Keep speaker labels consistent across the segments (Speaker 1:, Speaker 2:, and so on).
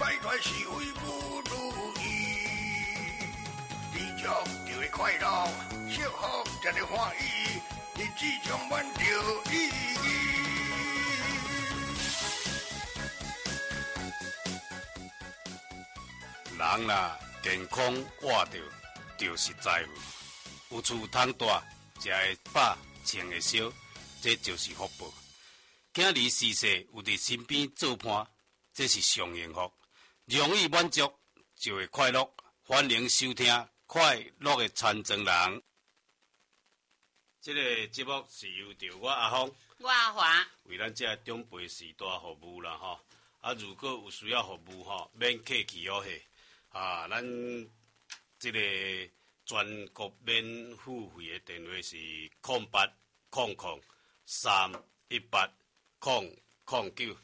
Speaker 1: 歹代是为不如意。你足就会快乐，幸福才会欢喜，日子充满着意义。
Speaker 2: 人啦，健康活着就是财富。有厝通住，食会饱，穿会烧，这就是福报。囝儿逝世有伫身边做伴，这是上幸福。容易满足就会快乐。欢迎收听《快乐的传承人》。这个节目是由着我阿峰、
Speaker 3: 我阿华
Speaker 2: 为咱这长辈时代服务啦吼。如果有需要服务吼，免客气哦嘿。咱这个全国免付费的电话是0800-318-009。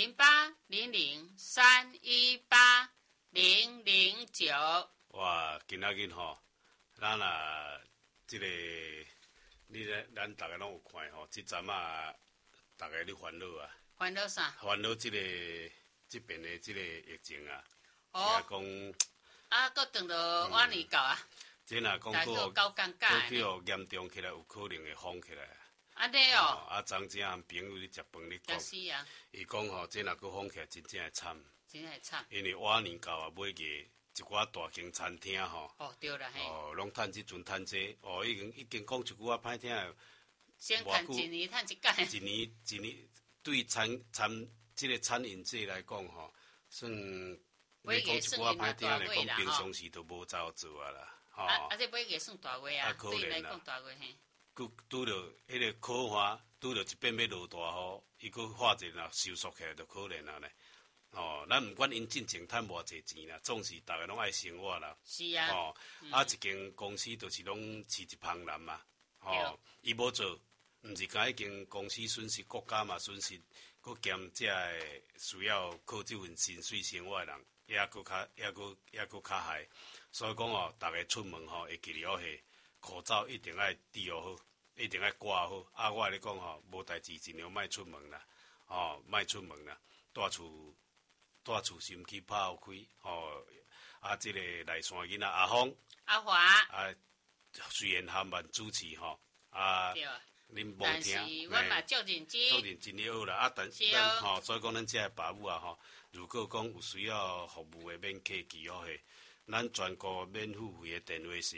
Speaker 3: 0800-318-009。
Speaker 2: 哇，今仔日吼，咱这个咱大家拢有看吼，这阵大家咧烦恼啊。
Speaker 3: 烦恼啥？
Speaker 2: 烦恼这边的这个疫情啊。
Speaker 3: 哦。
Speaker 2: 讲
Speaker 3: 搁等到往年到啊。
Speaker 2: 这若讲
Speaker 3: 够尴尬。
Speaker 2: 去哦严重起来，有可能会封起来。
Speaker 3: 安尼哦。
Speaker 2: 昨天和朋友咧食饭咧讲，
Speaker 3: 是啊。
Speaker 2: 伊讲吼，这若搁封起来，真正会惨。
Speaker 3: 真正会惨。
Speaker 2: 因为往年到啊，尾月一寡大型餐厅吼。
Speaker 3: 哦，对啦嘿。
Speaker 2: 拢趁即阵趁这，已经讲一句话歹听的。
Speaker 3: 先趁一年，趁一届。
Speaker 2: 一年，对这个餐饮界来讲吼，算。你讲一句话歹听来讲，平常时都无走做啊啦，
Speaker 3: 这尾月算大月啊，
Speaker 2: 可怜啦。
Speaker 3: 来讲大月嘿。
Speaker 2: 拄着迄个可汗，拄着一遍要落大雨，伊搁化者若收束起来，就可怜啊咧。咱毋管因进前趁偌济钱啦，总是大家拢爱生活啦。
Speaker 3: 是啊。
Speaker 2: 一间公司就是拢饲一帮人嘛。伊无做，毋是讲一间公司损失，国家嘛损失，搁兼这个需要靠这份薪水生活的人。也搁较害，所以讲大家出门会记了下，口罩一定爱戴好，一定爱挂好。我咧讲无代志尽量莫出门啦，莫出门啦，带厝心去拍开，这个内山囡仔阿峰、
Speaker 3: 阿华，
Speaker 2: 虽然含慢主持
Speaker 3: 对。
Speaker 2: 恁无听，
Speaker 3: 但是我嘛足认真，
Speaker 2: 足认真了啦。但所以讲咱这爸母啊如果讲有需要服务的，免客气哦嘿。咱全国免付费的电话是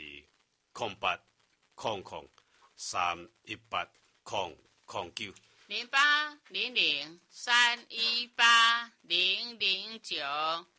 Speaker 2: 0800-318-009。
Speaker 3: 0800-318-009。